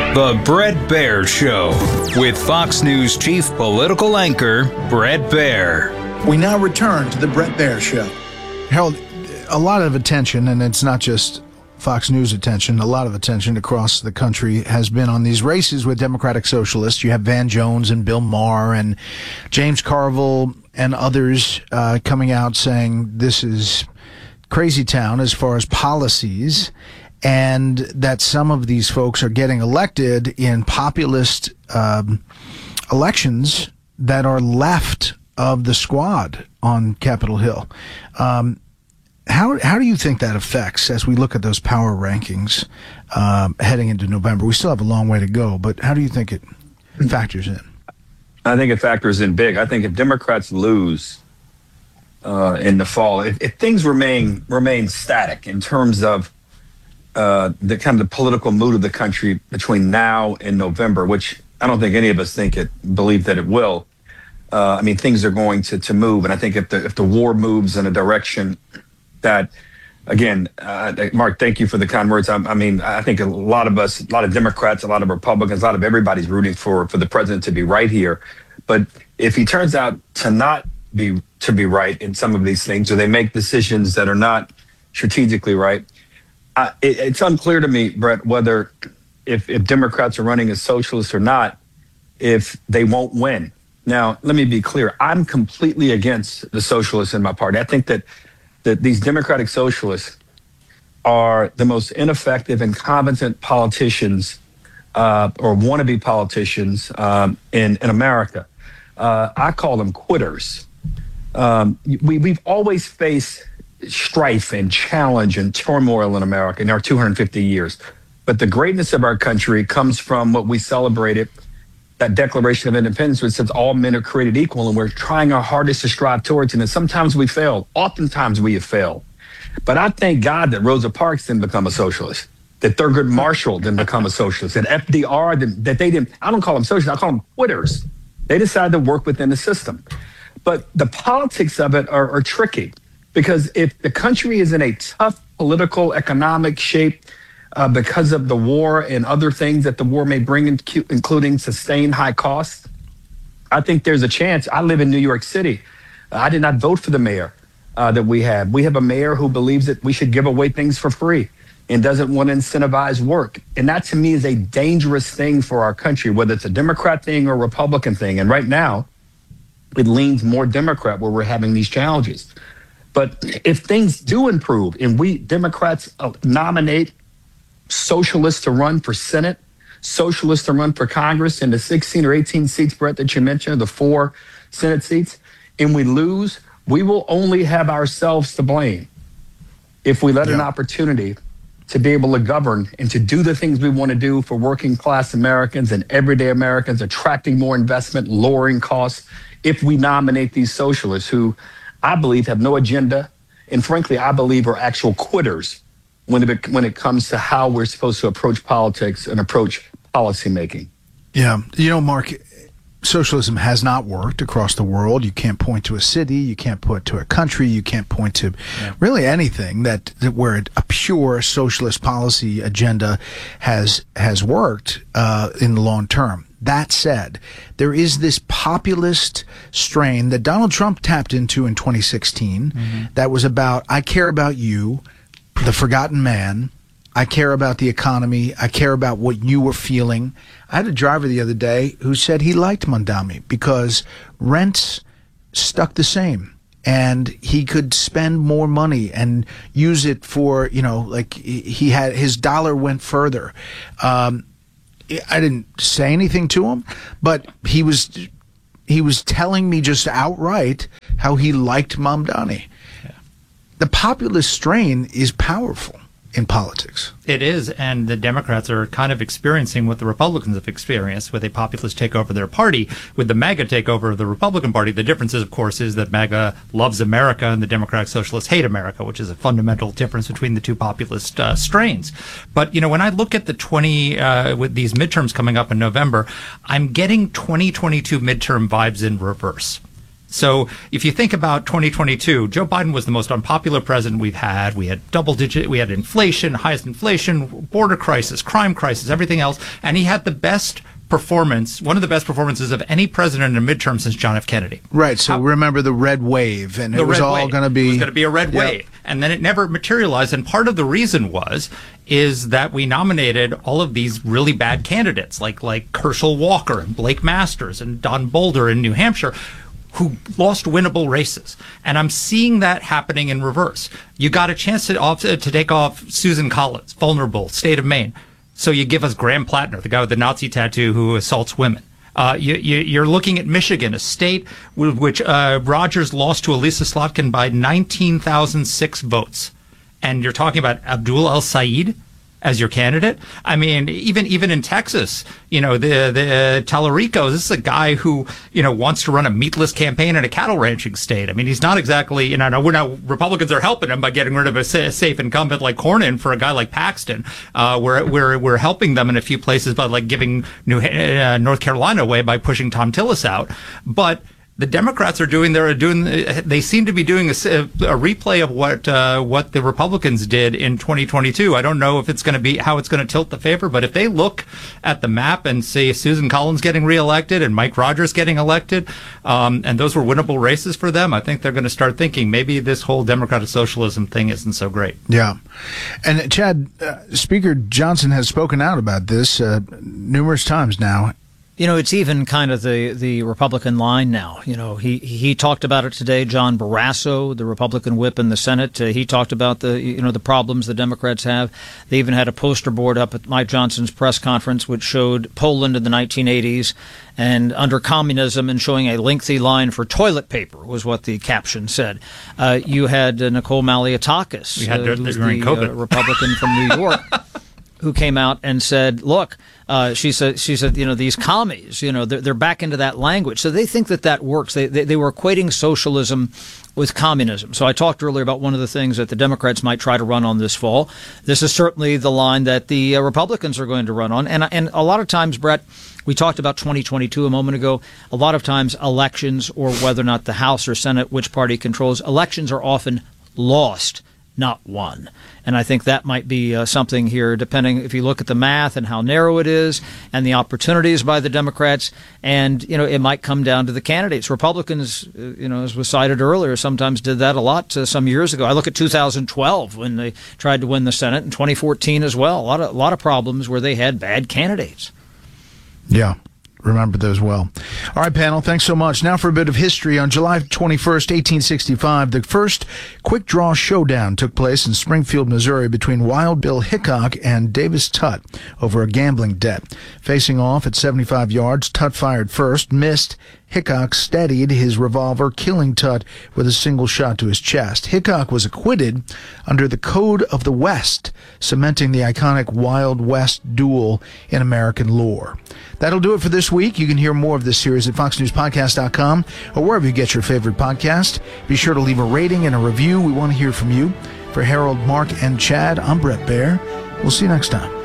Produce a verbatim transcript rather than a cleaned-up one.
The Bret Baier Show with Fox News chief political anchor Bret Baier. We now return to the Bret Baier Show. Harold, a lot of attention, and it's not just Fox News attention, a lot of attention across the country has been on these races with Democratic Socialists. You have Van Jones and Bill Maher and James Carville and others uh, coming out saying this is crazy town as far as policies, and that some of these folks are getting elected in populist um, elections that are left of the squad on Capitol Hill. Um, how how do you think that affects as we look at those power rankings um, heading into November? We still have a long way to go, but how do you think it factors in? I think it factors in big. I think if Democrats lose uh, in the fall, if, if things remain remain static in terms of uh, the kind of the political mood of the country between now and November, which I don't think any of us think it believe that it will. Uh, I mean, things are going to to move, and I think if the if the war moves in a direction that, again, uh, Mark, thank you for the kind words. I, I mean, I think a lot of us, a lot of Democrats, a lot of Republicans, a lot of everybody's rooting for for the president to be right here. But if he turns out to not be to be right in some of these things, or they make decisions that are not strategically right, uh, it, it's unclear to me, Bret, whether if, if Democrats are running as socialists or not, if they won't win. Now, let me be clear. I'm completely against the socialists in my party. I think that that these Democratic Socialists are the most ineffective, incompetent politicians uh, or wannabe politicians um, in, in America. Uh, I call them quitters. Um, we, we've always faced strife and challenge and turmoil in America in our two hundred fifty years. But the greatness of our country comes from what we celebrated, that Declaration of Independence, which says all men are created equal, and we're trying our hardest to strive towards it. And sometimes we fail. Oftentimes we have failed. But I thank God that Rosa Parks didn't become a socialist, that Thurgood Marshall didn't become a socialist, that F D R, didn't, that they didn't, I don't call them socialists, I call them quitters. They decided to work within the system. But the politics of it are, are tricky, because if the country is in a tough political, economic shape, Uh, because of the war and other things that the war may bring, in, including sustained high costs, I think there's a chance. I live in New York City. Uh, I did not vote for the mayor uh, that we have. We have a mayor who believes that we should give away things for free and doesn't want to incentivize work. And that, to me, is a dangerous thing for our country, whether it's a Democrat thing or a Republican thing. And right now, it leans more Democrat where we're having these challenges. But if things do improve and we Democrats uh, nominate socialists to run for Senate, socialists to run for Congress, and the sixteen or eighteen seats, Bret, that you mentioned, the four Senate seats, and we lose, we will only have ourselves to blame if we let yeah. an opportunity to be able to govern and to do the things we want to do for working class Americans and everyday Americans, attracting more investment, lowering costs, if we nominate these socialists who I believe have no agenda, and frankly, I believe are actual quitters when it, when it comes to how we're supposed to approach politics and approach policymaking. Yeah. You know, Mark, socialism has not worked across the world. You can't point to a city. You can't point to a country. You can't point to yeah. really anything that, that where a pure socialist policy agenda has has worked uh, in the long term. That said, there is this populist strain that Donald Trump tapped into in twenty sixteen mm-hmm. that was about, I care about you, the forgotten man. I care about the economy. I care about what you were feeling. I had a driver the other day who said he liked Mondami because rents stuck the same and he could spend more money and use it for, you know, like he had, his dollar went further. Um, I didn't say anything to him, but he was, he was telling me just outright how he liked Mamdani. The populist strain is powerful in politics. It is, and the Democrats are kind of experiencing what the Republicans have experienced with a populist takeover of their party, with the MAGA takeover of the Republican Party. The difference, is, of course, is that MAGA loves America and the Democratic Socialists hate America, which is a fundamental difference between the two populist uh, strains. But, you know, when I look at the twenty, uh, with these midterms coming up in November, I'm getting twenty twenty-two midterm vibes in reverse. So if you think about twenty twenty-two, Joe Biden was the most unpopular president we've had. We had double digit, we had inflation, highest inflation, border crisis, crime crisis, everything else. And he had the best performance, one of the best performances of any president in a midterm since John F. Kennedy. Right. So How, remember the red wave, and it was all going to be... It was going to be a red yep. wave. And then it never materialized. And part of the reason was, is that we nominated all of these really bad candidates, like, like Herschel Walker and Blake Masters and Don Bolder in New Hampshire, who lost winnable races. And I'm seeing that happening in reverse. You got a chance to, off, to take off Susan Collins, vulnerable, state of Maine. So you give us Graham Plattner, the guy with the Nazi tattoo who assaults women. Uh, you, you, you're looking at Michigan, a state with which uh, Rogers lost to Elisa Slotkin by nineteen thousand six votes. And you're talking about Abdul El-Sayed as your candidate. I mean, even even in Texas, you know, the the uh, Tallarico, this is a guy who, you know, wants to run a meatless campaign in a cattle ranching state. I mean, he's not exactly, you know, we're not, Republicans are helping him by getting rid of a safe incumbent like Cornyn for a guy like Paxton. Uh, we're we're we're helping them in a few places by like giving New uh, North Carolina away by pushing Tom Tillis out, but the Democrats are doing, they're doing, they seem to be doing a, a replay of what uh, what the Republicans did in twenty twenty-two. I don't know if it's going to be, how it's going to tilt the favor, but if they look at the map and see Susan Collins getting reelected and Mike Rogers getting elected, um, and those were winnable races for them, I think they're going to start thinking maybe this whole democratic socialism thing isn't so great. Yeah. And Chad, uh, Speaker Johnson has spoken out about this uh, numerous times now. You know, it's even kind of the, the Republican line now. You know, he he talked about it today. John Barrasso, the Republican whip in the Senate, uh, he talked about the you know the problems the Democrats have. They even had a poster board up at Mike Johnson's press conference which showed Poland in the nineteen eighties and under communism, and showing a lengthy line for toilet paper was what the caption said. Uh, you had uh, Nicole Malliotakis, we had uh, who's during the COVID. Uh, Republican from New York, who came out and said, look, uh, she said, she said, you know, these commies, you know, they're, they're back into that language. So they think that that works. They, they, they were equating socialism with communism. So I talked earlier about one of the things that the Democrats might try to run on this fall. This is certainly the line that the uh, Republicans are going to run on. And, and a lot of times, Brett, we talked about twenty twenty-two a moment ago. A lot of times elections, or whether or not the House or Senate, which party controls, elections are often lost, not won. And I think that might be uh, something here, depending if you look at the math and how narrow it is and the opportunities by the Democrats. And, you know, it might come down to the candidates. Republicans, uh, you know, as was cited earlier, sometimes did that a lot uh, some years ago. I look at two thousand twelve when they tried to win the Senate, and twenty fourteen as well. A lot of, a lot of problems where they had bad candidates. Yeah. Remember those well. All right, panel, thanks so much. Now for a bit of history. On July twenty-first, eighteen sixty-five, the first quick draw showdown took place in Springfield, Missouri between Wild Bill Hickok and Davis Tutt over a gambling debt. Facing off at seventy-five yards, Tutt fired first, missed. Hickok steadied his revolver, killing Tutt with a single shot to his chest. Hickok was acquitted under the Code of the West, cementing the iconic Wild West duel in American lore. That'll do it for this week. You can hear more of this series at fox news podcast dot com or wherever you get your favorite podcast. Be sure to leave a rating and a review. We want to hear from you. For Harold, Mark, and Chad, I'm Brett Baer. We'll see you next time.